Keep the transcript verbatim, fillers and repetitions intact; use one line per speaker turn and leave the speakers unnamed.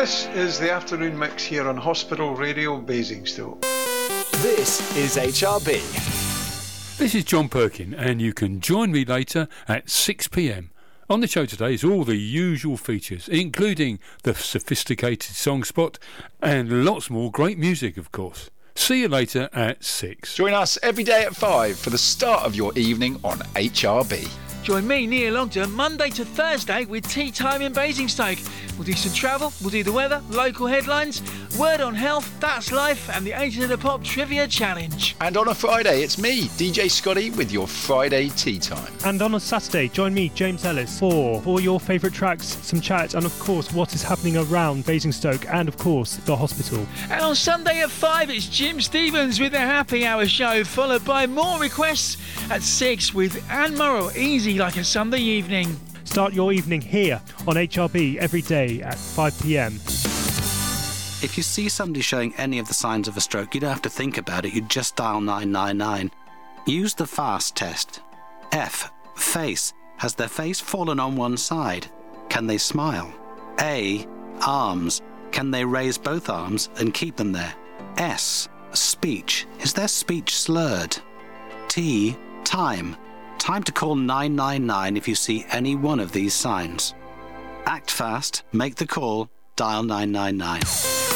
This is the afternoon mix here on Hospital Radio Basingstoke.
This is H R B.
This is John Perkin, and you can join me later at six p m. On the show today is all the usual features, including the sophisticated song spot and lots more great music, of course. See you later at six.
Join us every day at five for the start of your evening on H R B.
Join me, Neil Ogden, Monday to Thursday with Tea Time in Basingstoke. We'll do some travel, we'll do the weather, local headlines, word on health, that's life, and the Ages of the Pop Trivia Challenge.
And on a Friday, it's me, D J Scotty, with your Friday Tea Time.
And on a Saturday, join me, James Ellis, for all your favourite tracks, some chat, and of course, what is happening around Basingstoke, and of course, the hospital.
And on Sunday at five, it's Jim Stevens with the Happy Hour show, followed by more requests at six with Anne Morrow, Easy Like a Sunday Evening.
Start your evening here on H R B every day at five p m.
If you see somebody showing any of the signs of a stroke, you don't have to think about it, you just dial nine nine nine. Use the FAST test. F. Face. Has their face fallen on one side? Can they smile? A. Arms. Can they raise both arms and keep them there? S. Speech. Is their speech slurred? T. Time. Time to call nine nine nine if you see any one of these signs. Act fast, make the call, dial nine nine nine.